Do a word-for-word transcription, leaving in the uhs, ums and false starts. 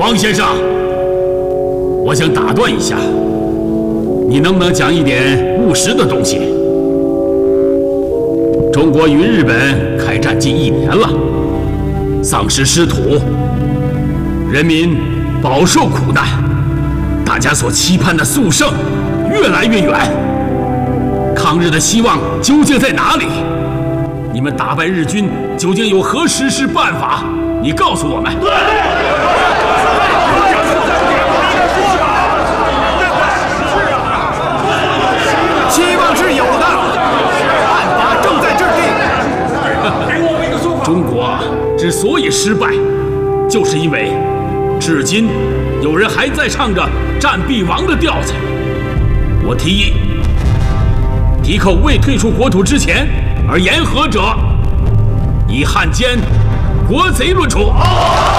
王先生，我想打断一下，你能不能讲一点务实的东西？中国与日本开战近一年了，丧尸失土，人民饱受苦难，大家所期盼的速胜越来越远，抗日的希望究竟在哪里？你们打败日军究竟有何实施办法？你告诉我们。对。 希望是有的，办法正在制定。 中国之所以失败，就是因为至今有人还在唱着战必亡的调子。我提议，敌寇未退出国土之前而言和者，以汉奸、国贼论处。